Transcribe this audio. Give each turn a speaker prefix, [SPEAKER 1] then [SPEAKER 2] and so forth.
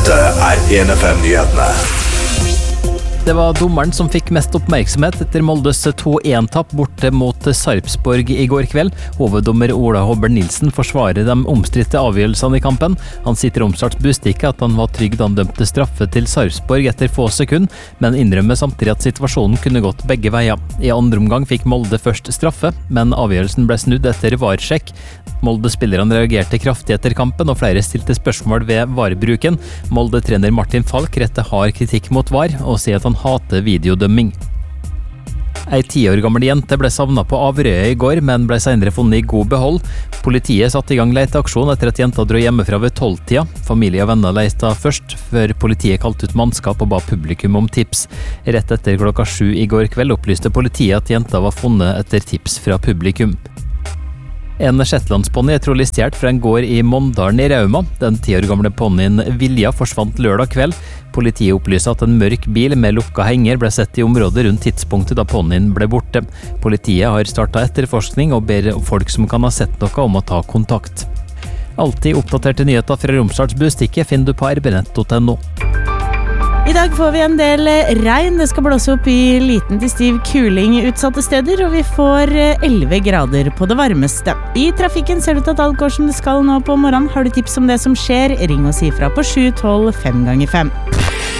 [SPEAKER 1] Dette 1FM-nyhetene.
[SPEAKER 2] Det var dommeren som fikk mest oppmerksomhet etter Moldes 2-1-tapp borte mot Sarpsborg i går kveld. Hoveddommer Ola Hobber Nilsen forsvarer de omstridte avgjørelsene i kampen. Han sier til Romsdals Bustikke at han var trygg da han dømte straffe til Sarpsborg etter få sekunder, men innrømmer samtidig at situasjonen kunne gått begge veier. I andre omgang fikk Molde først straffe, men avgjørelsen ble snudd etter VAR-sjekk. Molde-spillerne reagerte kraftig etter kampen, og flere stilte spørsmål ved VAR-bruken. Molde-trener Martin Falk retter hard kritikk mot VAR, og sier at han hater videodømming. Ei 10 år gammel jente ble savnet på Averøya i går, men ble senere funnet i god behold. Politiet satte i gang leteaksjon etter at jenta dro hjemmefra ved 12-tida. Familie og venner leita først, før politiet kalte ut mannskap og ba publikum om tips. Rett etter 7:00 i går kveld opplyste politiet at jenta var funnet etter tips fra publikum. En shetlandsponni er trolig stjålet fra en gård i Mondalen i Rauma. Den 10 år gamle ponnien Vilja forsvant lørdag kveld. Politiet opplyser at en mørk bil med lukka henger ble sett i området rundt tidspunktet da ponnien ble borte. Politiet har startet etterforskning og ber folk som kan ha sett noe om å ta kontakt. Alltid oppdaterte nyheter fra Romsdals Bustikke finner du på rbnett.no.
[SPEAKER 3] I dag får vi en del regn. Det skal blåse opp i liten til stiv kuling utsatte steder, og vi får 11 grader på det varmeste. I trafikken ser det ut at alt går som det skal nå på morgenen. Har du tips om det som skjer, ring og si fra på 712 5x5.